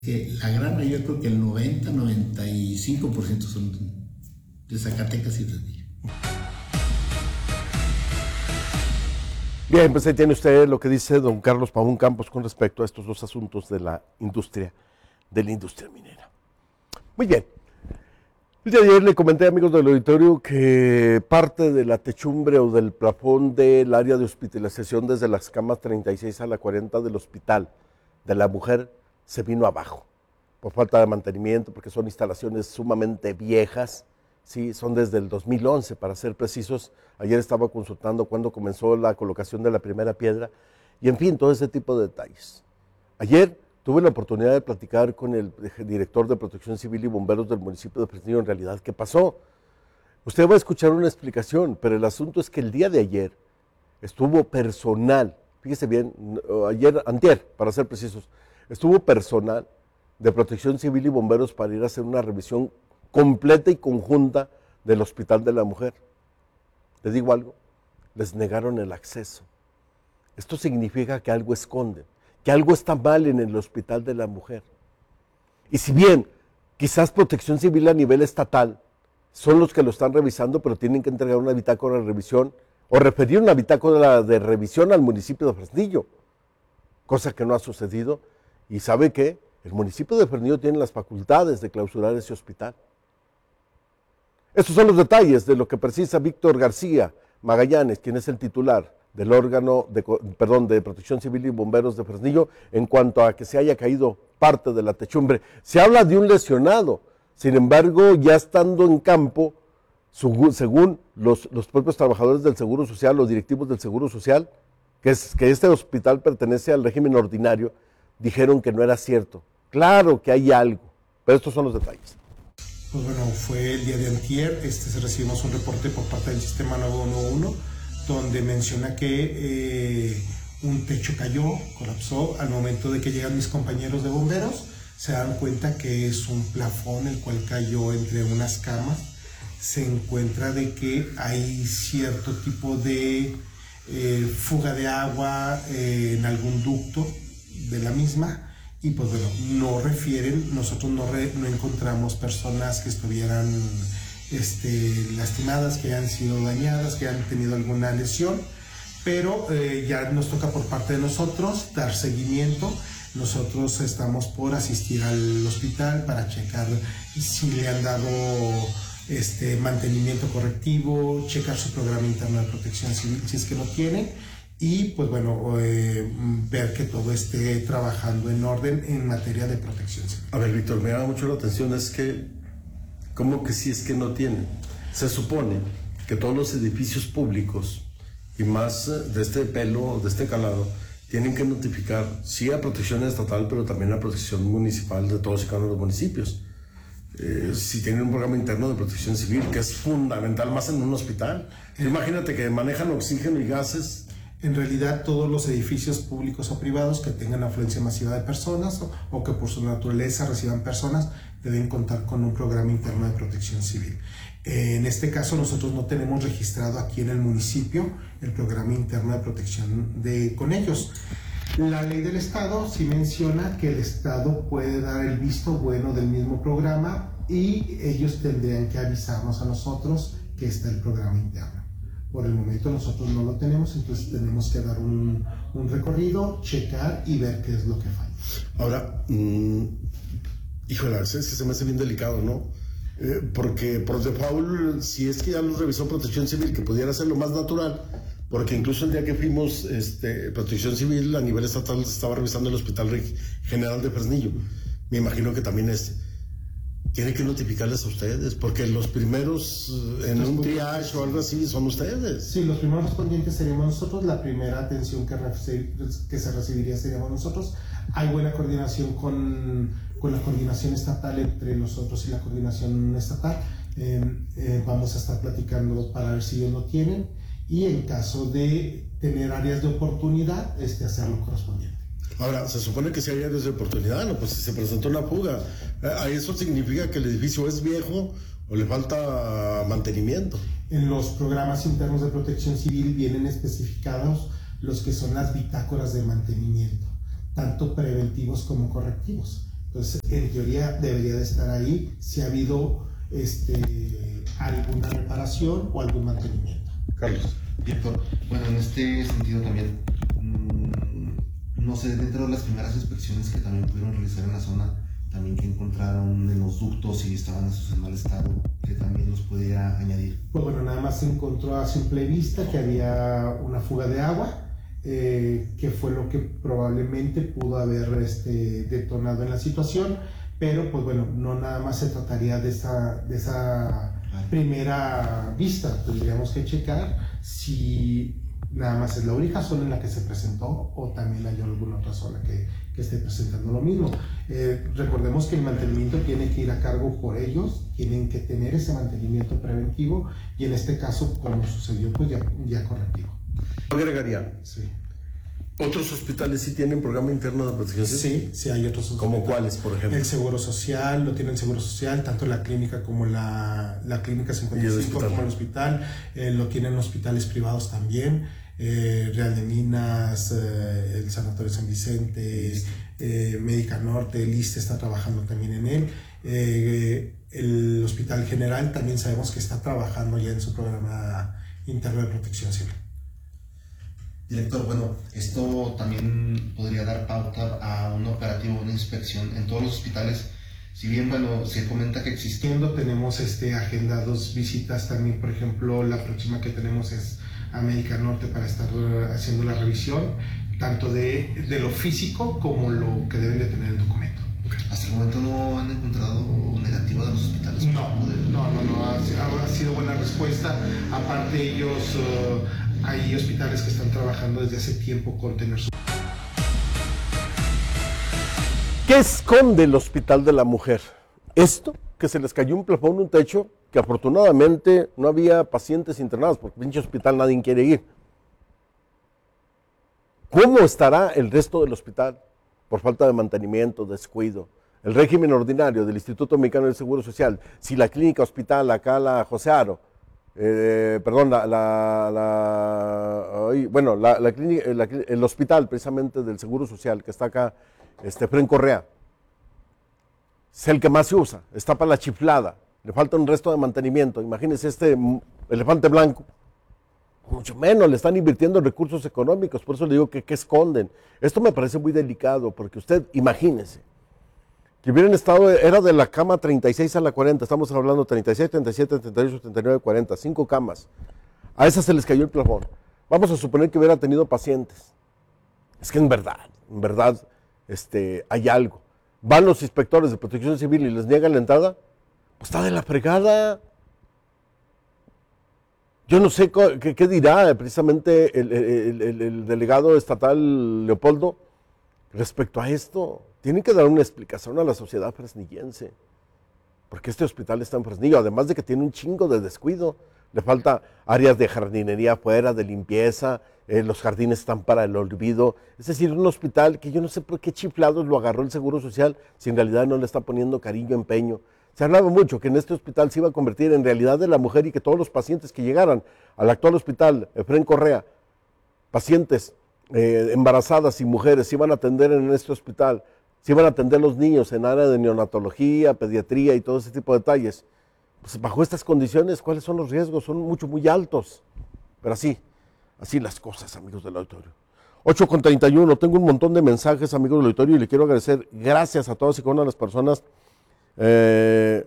Que la gran mayoría, yo creo que el 95% son de Zacatecas y Fresnillo. Bien, pues ahí tiene usted lo que dice don Carlos Pavón Campos con respecto a estos dos asuntos de la industria minera. Muy bien. El día de ayer le comenté, amigos del auditorio, que parte de la techumbre o del plafón del área de hospitalización desde las camas 36 a la 40 del hospital de la mujer se vino abajo por falta de mantenimiento, porque son instalaciones sumamente viejas, sí, son desde el 2011 para ser precisos. Ayer estaba consultando cuándo comenzó la colocación de la primera piedra y en fin, todo ese tipo de detalles. Ayer tuve la oportunidad de platicar con el director de Protección Civil y Bomberos del municipio de Fresnillo. En realidad, ¿qué pasó? Usted va a escuchar una explicación, pero el asunto es que el día de ayer estuvo personal, fíjese bien, antier, para ser precisos, estuvo personal de Protección Civil y Bomberos para ir a hacer una revisión completa y conjunta del Hospital de la Mujer. Les digo algo, les negaron el acceso. Esto significa que algo esconden, que algo está mal en el Hospital de la Mujer. Y si bien quizás Protección Civil a nivel estatal son los que lo están revisando, pero tienen que entregar una bitácora de revisión o referir una bitácora de revisión al municipio de Fresnillo, cosa que no ha sucedido. Y ¿sabe qué? El municipio de Fresnillo tiene las facultades de clausurar ese hospital. Estos son los detalles de lo que precisa Víctor García Magallanes, quien es el titular del órgano de Protección Civil y Bomberos de Fresnillo, en cuanto a que se haya caído parte de la techumbre. Se habla de un lesionado, sin embargo, ya estando en campo, según los propios trabajadores del Seguro Social, los directivos del Seguro Social, que este hospital pertenece al régimen ordinario, dijeron que no era cierto. Claro que hay algo, pero estos son los detalles. Pues bueno, fue el día de antier, recibimos un reporte por parte del sistema 911, donde menciona que un techo cayó, colapsó. Al momento de que llegan mis compañeros de bomberos, se dan cuenta que es un plafón el cual cayó entre unas camas. Se encuentra de que hay cierto tipo de fuga de agua en algún ducto de la misma. Y pues bueno, no refieren, nosotros no encontramos personas que estuvieran lastimadas, que hayan sido dañadas, que hayan tenido alguna lesión, pero ya nos toca por parte de nosotros dar seguimiento. Nosotros estamos por asistir al hospital para checar si le han dado mantenimiento correctivo, checar su programa interno de protección civil si es que lo tienen. Y pues bueno, ver que todo esté trabajando en orden en materia de protección civil. A ver, Víctor, me llama mucho la atención, es que, ¿cómo que si es que no tienen? Se supone que todos los edificios públicos, y más de este pelo, de este calado, tienen que notificar, sí a protección estatal, pero también a protección municipal de todos y cada uno de los municipios. Si tienen un programa interno de protección civil, que es fundamental más en un hospital. Imagínate que manejan oxígeno y gases. En realidad, todos los edificios públicos o privados que tengan afluencia masiva de personas o que por su naturaleza reciban personas deben contar con un programa interno de protección civil. En este caso, nosotros no tenemos registrado aquí en el municipio el programa interno de protección con ellos. La ley del Estado sí menciona que el Estado puede dar el visto bueno del mismo programa y ellos tendrían que avisarnos a nosotros que está el programa interno. Por el momento nosotros no lo tenemos, entonces tenemos que dar un recorrido, checar y ver qué es lo que falla. Ahora, híjole, es que se me hace bien delicado, ¿no? Porque por default, si es que ya los revisó Protección Civil, que pudiera ser lo más natural, porque incluso el día que fuimos, Protección Civil a nivel estatal estaba revisando el Hospital General de Fresnillo. Me imagino que también tiene que notificarles a ustedes, porque los primeros en un triage o algo así son ustedes. Sí, los primeros respondientes seríamos nosotros, la primera atención que se recibiría seríamos nosotros. Hay buena coordinación con la coordinación estatal entre nosotros y la coordinación estatal. Vamos a estar platicando para ver si ellos lo tienen y en caso de tener áreas de oportunidad, hacer lo correspondiente. Ahora, se supone que si hay áreas de oportunidad, no, pues si se presentó una fuga, ¿eso significa que el edificio es viejo o le falta mantenimiento? En los programas internos de protección civil vienen especificados los que son las bitácoras de mantenimiento, tanto preventivos como correctivos. Entonces, en teoría debería de estar ahí si ha habido alguna reparación o algún mantenimiento. Carlos. Director, bueno, en este sentido también, no sé, dentro de las primeras inspecciones que también pudieron realizar en la zona, también que encontraron en los ductos y estaban esos en mal estado, que también los pudiera añadir. Pues bueno, nada más se encontró a simple vista que había una fuga de agua, que fue lo que probablemente pudo haber detonado en la situación, pero pues bueno, no nada más se trataría de esa primera vista. Tendríamos que checar si nada más es la única zona en la que se presentó o también hay alguna otra zona que esté presentando lo mismo. Recordemos que el mantenimiento tiene que ir a cargo por ellos, tienen que tener ese mantenimiento preventivo y en este caso, como sucedió, pues ya correctivo. Agregaría. Sí. ¿Otros hospitales sí tienen programa interno de protección civil? Sí, hay otros ¿Como hospitales. cuáles, por ejemplo? El Seguro Social, lo tiene el Seguro Social, tanto la clínica como la clínica 55 como el hospital, lo tienen hospitales privados también, Real de Minas, el Sanatorio San Vicente, Médica Norte, el ISSSTE está trabajando también en él, el Hospital General también sabemos que está trabajando ya en su programa interno de protección civil. Director, bueno, esto también podría dar pauta a un operativo, una inspección en todos los hospitales. Si bien, bueno, se comenta que existiendo, Tenemos agendados visitas también, por ejemplo, la próxima que tenemos es a Médica Norte para estar haciendo la revisión, tanto de lo físico como lo que deben de tener el documento. hasta el momento no han encontrado negativo de los hospitales. No, ha sido buena respuesta. Aparte ellos, hay hospitales que están trabajando desde hace tiempo con tener su... ¿Qué esconde el Hospital de la Mujer? Esto, que se les cayó un plafón, un techo, que afortunadamente no había pacientes internados, porque pinche hospital nadie quiere ir. ¿Cómo estará el resto del hospital? Por falta de mantenimiento, descuido. El régimen ordinario del Instituto Mexicano del Seguro Social, si la clínica hospital, acá la José Aro, el hospital precisamente del Seguro Social que está acá, Fren Correa, es el que más se usa, está para la chiflada, le falta un resto de mantenimiento. Imagínense este elefante blanco, mucho menos le están invirtiendo recursos económicos, por eso le digo que esconden. Esto me parece muy delicado, porque usted imagínese que hubieran estado, era de la cama 36 a la 40, estamos hablando 36, 37, 38, 39, 40, 5 camas. A esas se les cayó el plafón. Vamos a suponer que hubiera tenido pacientes. Es que en verdad, hay algo. Van los inspectores de protección civil y les niegan la entrada, pues está de la fregada. Yo no sé qué dirá precisamente el delegado estatal Leopoldo respecto a esto. Tienen que dar una explicación a la sociedad fresnillense, porque este hospital está en Fresnillo, además de que tiene un chingo de descuido. Le falta áreas de jardinería afuera, de limpieza, los jardines están para el olvido. Es decir, un hospital que yo no sé por qué chiflados lo agarró el Seguro Social, si en realidad no le está poniendo cariño, empeño. Se hablaba mucho que en este hospital se iba a convertir en realidad de la mujer y que todos los pacientes que llegaran al actual hospital, Efrén Correa, pacientes embarazadas y mujeres, se iban a atender en este hospital, se iban a atender los niños en área de neonatología, pediatría y todo ese tipo de detalles. Pues bajo estas condiciones, ¿cuáles son los riesgos? Son muy altos. Pero así las cosas, amigos del auditorio. 8:31, tengo un montón de mensajes, amigos del auditorio, y le quiero agradecer, gracias a todas y cada una de las personas de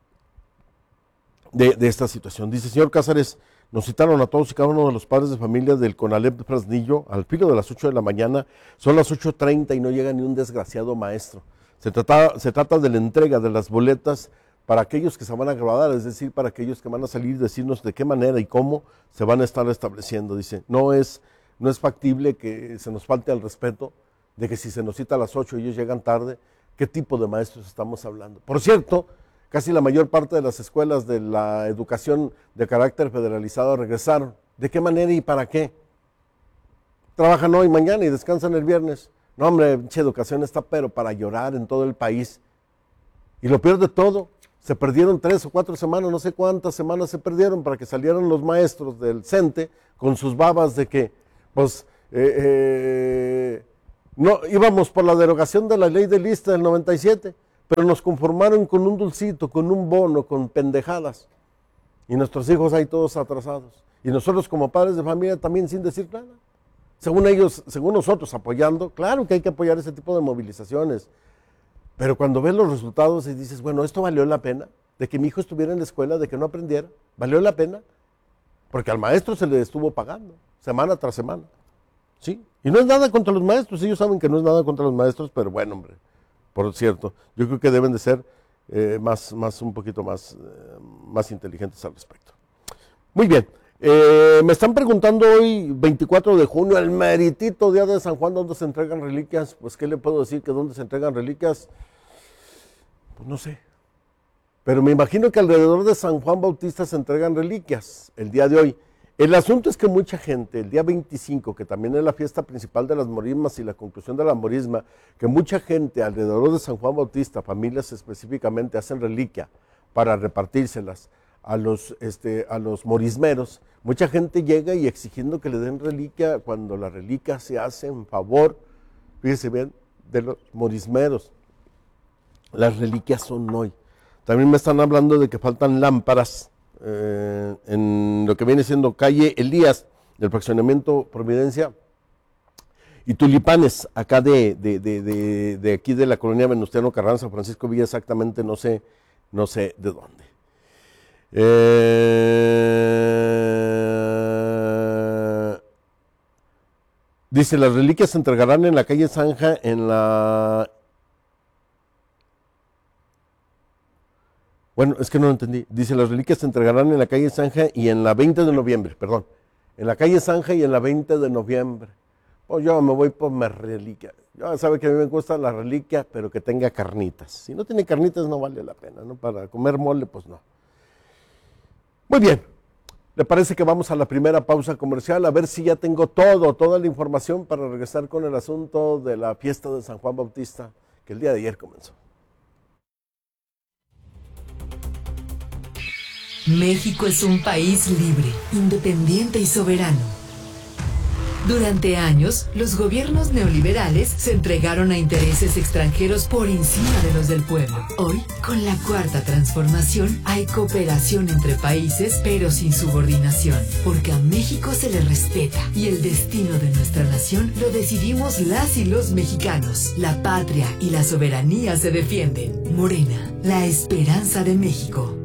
esta situación. Dice, señor Cázares, nos citaron a todos y cada uno de los padres de familia del CONALEP de Fresnillo al filo de las 8 de la mañana, son las 8:30 y no llega ni un desgraciado maestro. Se trata de la entrega de las boletas para aquellos que se van a graduar, es decir, para aquellos que van a salir, decirnos de qué manera y cómo se van a estar estableciendo. Dice, no es factible que se nos falte al respeto de que si se nos cita a las 8 y ellos llegan tarde, ¿qué tipo de maestros estamos hablando? Por cierto, casi la mayor parte de las escuelas de la educación de carácter federalizado regresaron. ¿De qué manera y para qué? Trabajan hoy, mañana y descansan el viernes. No, hombre, pinche educación está pero para llorar en todo el país. Y lo peor de todo, se perdieron 3 o 4 semanas, no sé cuántas semanas se perdieron para que salieran los maestros del CENTE con sus babas de que, pues, No, íbamos por la derogación de la ley del ISSSTE del 97, pero nos conformaron con un dulcito, con un bono, con pendejadas. Y nuestros hijos ahí todos atrasados. Y nosotros como padres de familia también sin decir nada. Según ellos, según nosotros apoyando, claro que hay que apoyar ese tipo de movilizaciones. Pero cuando ves los resultados y dices, bueno, esto valió la pena, de que mi hijo estuviera en la escuela, de que no aprendiera, valió la pena, porque al maestro se le estuvo pagando, semana tras semana. ¿Sí? Y no es nada contra los maestros, ellos saben que no es nada contra los maestros, pero bueno, hombre, por cierto, yo creo que deben de ser un poquito más inteligentes al respecto. Muy bien, me están preguntando hoy, 24 de junio, el meritito día de San Juan, ¿dónde se entregan reliquias? Pues, ¿qué le puedo decir? Que dónde se entregan reliquias, pues no sé. Pero me imagino que alrededor de San Juan Bautista se entregan reliquias el día de hoy. El asunto es que mucha gente, el día 25, que también es la fiesta principal de las morismas y la conclusión de la morisma, que mucha gente alrededor de San Juan Bautista, familias específicamente, hacen reliquia para repartírselas a los morismeros. Mucha gente llega y exigiendo que le den reliquia cuando la reliquia se hace en favor, fíjense bien, de los morismeros. Las reliquias son hoy. También me están hablando de que faltan lámparas en lo que viene siendo calle Elías, del fraccionamiento Providencia, y tulipanes, acá de aquí de la colonia Venustiano Carranza, Francisco Villa, exactamente no sé de dónde. Dice, las reliquias se entregarán en la calle Zanja, Bueno, es que no lo entendí. Dice, las reliquias se entregarán en la calle Zanja y en la 20 de noviembre, perdón. En la calle Zanja y en la 20 de noviembre. Pues yo me voy por mi reliquia. Ya sabe que a mí me gusta la reliquia, pero que tenga carnitas. Si no tiene carnitas no vale la pena, ¿no? Para comer mole, pues no. Muy bien. ¿Le parece que vamos a la primera pausa comercial? A ver si ya tengo toda la información para regresar con el asunto de la fiesta de San Juan Bautista, que el día de ayer comenzó. México es un país libre, independiente y soberano. Durante años, los gobiernos neoliberales se entregaron a intereses extranjeros por encima de los del pueblo. Hoy, con la Cuarta Transformación, hay cooperación entre países, pero sin subordinación, porque a México se le respeta y el destino de nuestra nación lo decidimos las y los mexicanos. La patria y la soberanía se defienden. Morena, la esperanza de México.